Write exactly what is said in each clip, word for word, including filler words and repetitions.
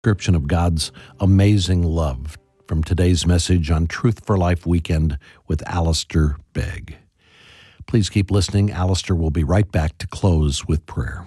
Description of God's amazing love from today's message on Truth for Life Weekend with Alistair Begg. Please keep listening. Alistair will be right back to close with prayer.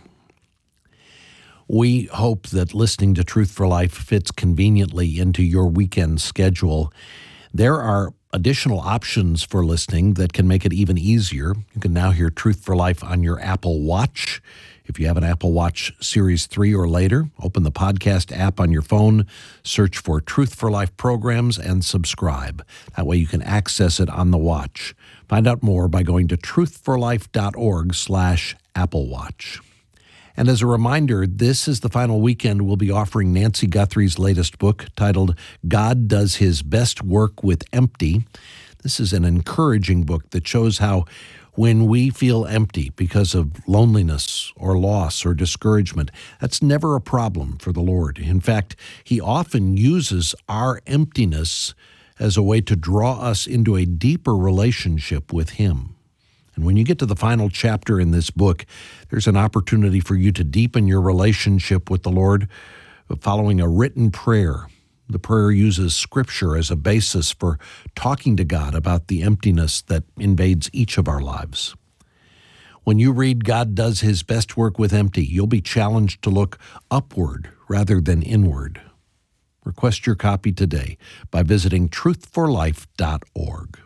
We hope that listening to Truth for Life fits conveniently into your weekend schedule. There are additional options for listening that can make it even easier. You can now hear Truth for Life on your Apple Watch. If you have an Apple Watch Series three or later, open the podcast app on your phone, search for Truth for Life programs, and subscribe. That way you can access it on the watch. Find out more by going to truthforlife.org slash Apple Watch. And as a reminder, this is the final weekend we'll be offering Nancy Guthrie's latest book titled God Does His Best Work with Empty. This is an encouraging book that shows how when we feel empty because of loneliness or loss or discouragement, that's never a problem for the Lord. In fact, He often uses our emptiness as a way to draw us into a deeper relationship with Him. And when you get to the final chapter in this book, there's an opportunity for you to deepen your relationship with the Lord following a written prayer. The prayer uses Scripture as a basis for talking to God about the emptiness that invades each of our lives. When you read God Does His Best Work with Empty, you'll be challenged to look upward rather than inward. Request your copy today by visiting truth for life dot org.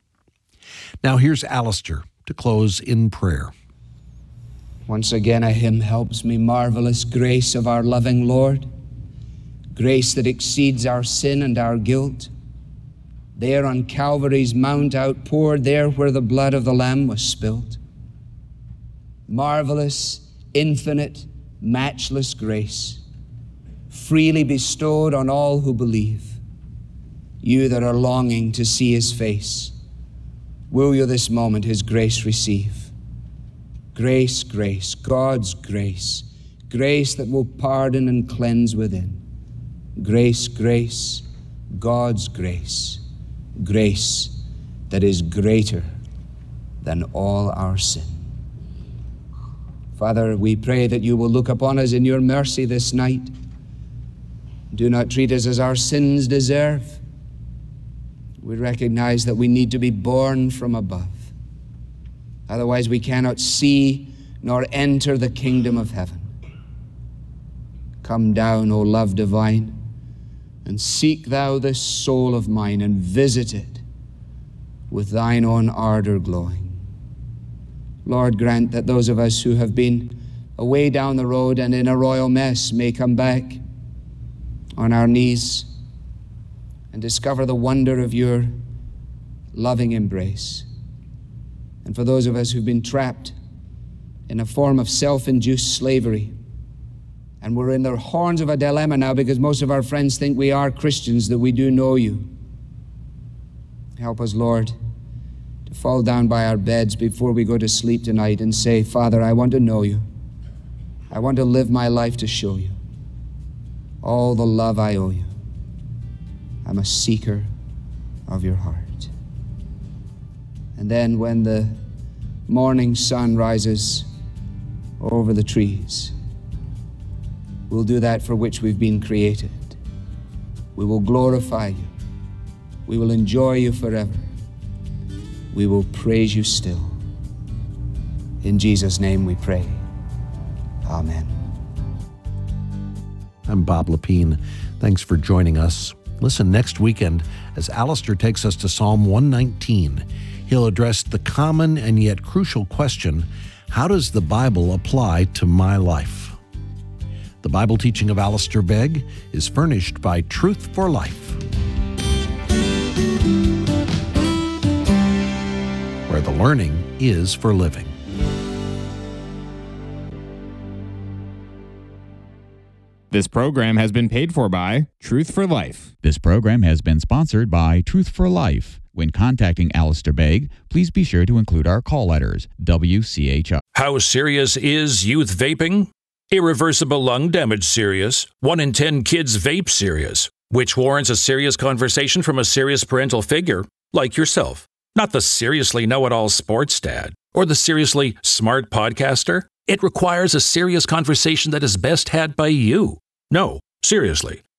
Now here's Alistair to close in prayer. Once again, a hymn helps me. Marvelous grace of our loving Lord, grace that exceeds our sin and our guilt. There on Calvary's mount outpoured, there where the blood of the Lamb was spilt. Marvelous, infinite, matchless grace, freely bestowed on all who believe. You that are longing to see His face, will you this moment His grace receive? Grace, grace, God's grace, grace that will pardon and cleanse within. Grace, grace, God's grace, grace that is greater than all our sin. Father, we pray that you will look upon us in your mercy this night. Do not treat us as our sins deserve. We recognize that we need to be born from above. Otherwise, we cannot see nor enter the kingdom of heaven. Come down, O love divine, and seek thou this soul of mine and visit it with thine own ardor glowing. Lord, grant that those of us who have been away down the road and in a royal mess may come back on our knees and discover the wonder of your loving embrace. And for those of us who've been trapped in a form of self-induced slavery, and we're in the horns of a dilemma now because most of our friends think we are Christians, that we do know you. Help us, Lord, to fall down by our beds before we go to sleep tonight and say, Father, I want to know you. I want to live my life to show you all the love I owe you. I'm a seeker of your heart. And then when the morning sun rises over the trees, we'll do that for which we've been created. We will glorify you. We will enjoy you forever. We will praise you still. In Jesus' name we pray. Amen. I'm Bob Lepine. Thanks for joining us. Listen next weekend as Alistair takes us to Psalm one nineteen. He'll address the common and yet crucial question, how does the Bible apply to my life? The Bible teaching of Alistair Begg is furnished by Truth for Life, where the learning is for living. This program has been paid for by Truth for Life. This program has been sponsored by Truth for Life. When contacting Alistair Begg, please be sure to include our call letters, W C H I. How serious is youth vaping? Irreversible lung damage serious. One in ten kids vape serious, which warrants a serious conversation from a serious parental figure like yourself. Not the seriously know-it-all sports dad or the seriously smart podcaster. It requires a serious conversation that is best had by you. No, Seriously,